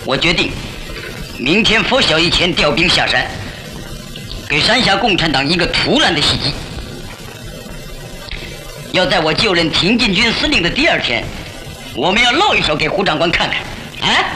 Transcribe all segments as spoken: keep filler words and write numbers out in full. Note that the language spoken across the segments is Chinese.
我决定明天拂晓以前调兵下山，给山下共产党一个突然的袭击。要在我就任挺进军司令的第二天，我们要露一手给胡长官看看。啊！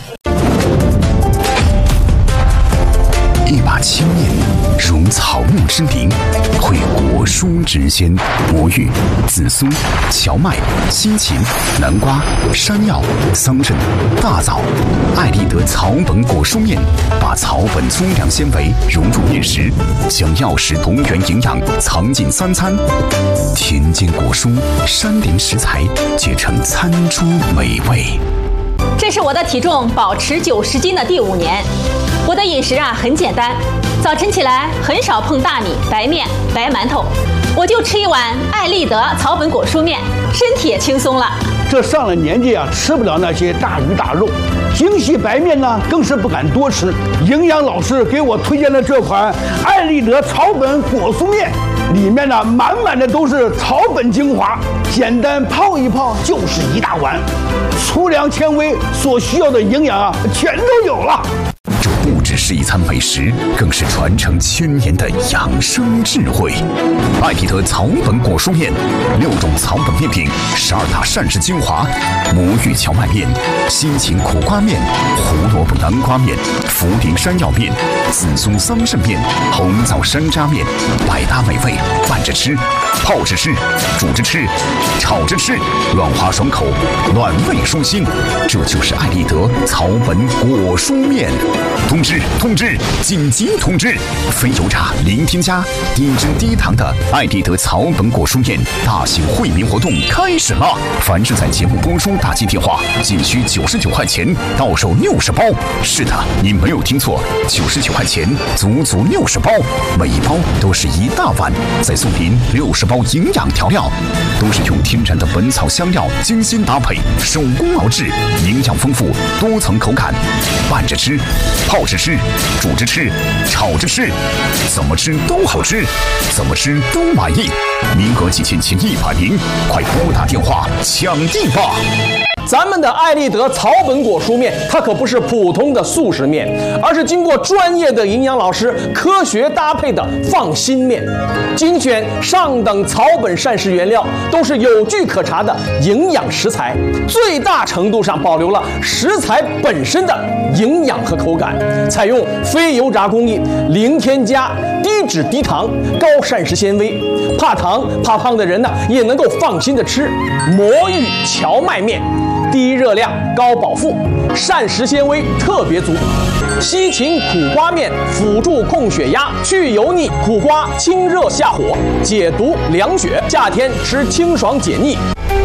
一把青面如草木之灵，绘果蔬之鲜。魔芋、紫苏、荞麦、西芹、南瓜、山药、桑葚、大枣、艾丽德草本果蔬面，把草本粗粮纤维融入面食，将药食同源营养藏进三餐。田间果蔬、山林食材结成餐桌美味。 这是我的体重保持九十斤的第五年。我的饮食啊很简单，早晨起来很少碰大米、白面、白馒头，我就吃一碗艾丽德草本果蔬面，身体也轻松了。 这上了年纪啊，吃不了那些大鱼大肉，精细白面呢更是不敢多吃。营养老师给我推荐的这款艾丽德草本果蔬面，里面呢满满的都是草本精华，简单泡一泡就是一大碗，粗粮纤维所需要的营养啊全都有了。 这不只是一餐美食，更是传承千年的养生智慧。艾丽德草本果蔬面，六种草本面品，十二大膳食精华：魔芋荞麦面、西芹苦瓜面、胡萝卜南瓜面、茯苓山药面、紫苏桑葚面、红枣山楂面，百搭美味，拌着吃，泡着吃，煮着吃，炒着吃，软滑爽口，暖胃舒心。这就是艾丽德草本果蔬面。通知通知紧急通知！非油炸零添加低脂低糖的艾丽德草本果蔬面大型惠民活动开始了！凡是在节目播出打进电话，仅需九十九块钱到手六十包。是的，你没有听错，九十九块钱足足六十包，每一包都是一大碗，再送您六十包营养调料，都是用天然的本草香料精心搭配，手工熬制，营养丰富，多层口感，拌着吃。泡着吃，煮着吃，炒着吃，怎么吃都好吃，怎么吃都满意。名额几千，请一百名，快拨打电话抢订吧！ 咱们的艾丽德草本果蔬面，它可不是普通的速食面，而是经过专业的营养老师科学搭配的放心面，精选上等草本膳食原料，都是有据可查的营养食材，最大程度上保留了食材本身的营养和口感，采用非油炸工艺，零添加，低脂低糖，高膳食纤维，怕糖怕胖的人呢也能够放心的吃。魔芋荞麦面，低热量高饱腹，膳食纤维特别足。西芹苦瓜面，辅助控血压，去油腻，苦瓜清热下火，解毒凉血，夏天吃清爽解腻。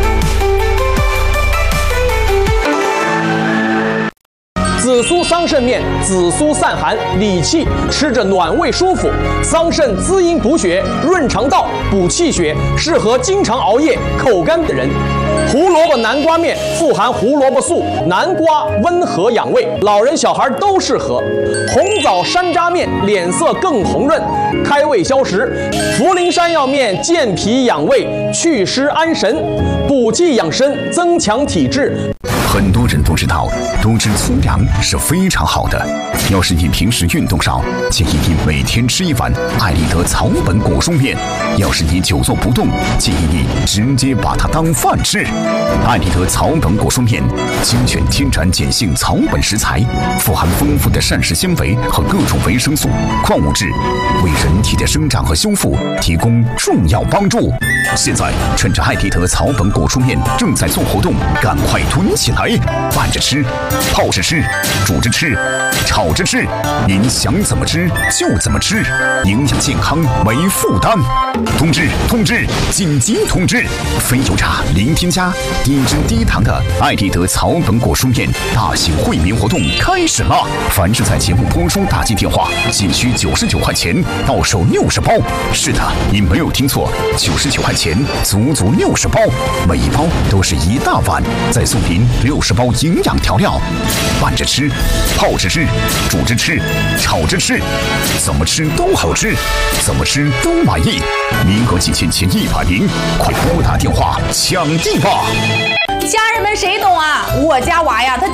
紫苏桑葚面，紫苏散寒理气，吃着暖胃舒服。桑葚滋阴补血，润肠道，补气血，适合经常熬夜、口干的人。胡萝卜南瓜面富含胡萝卜素，南瓜温和养胃，老人小孩都适合。红枣山楂面脸色更红润，开胃消食。茯苓山药面健脾养胃，祛湿安神，补气养身，增强体质。 很多人都知道，多吃粗粮是非常好的。要是你平时运动少，建议你每天吃一碗艾丽德草本果蔬面；要是你久坐不动，建议你直接把它当饭吃。艾丽德草本果蔬面精选天然碱性草本食材，富含丰富的膳食纤维和各种维生素、矿物质，为人体的生长和修复提供重要帮助。现在趁着艾丽德草本果蔬面正在做活动，赶快囤起来！拌着吃，泡着吃，煮着吃，炒着吃，您想怎么吃就怎么吃，营养健康没负担。通知通知紧急通知！非油炸零添加低脂低糖的艾丽德草本果蔬面大型惠民活动开始了！凡是在节目播出打进电话，仅需九十九块钱到手六十包。是的，你没有听错，九十九块钱足足六十包，每一包都是一大碗，再送您六十包营养调料，拌着吃，泡着吃，煮着吃，炒着吃，怎么吃都好吃，怎么吃都满意。名额几千，前一百名，快拨打电话抢订吧！ 家人们谁懂啊？我家娃呀，他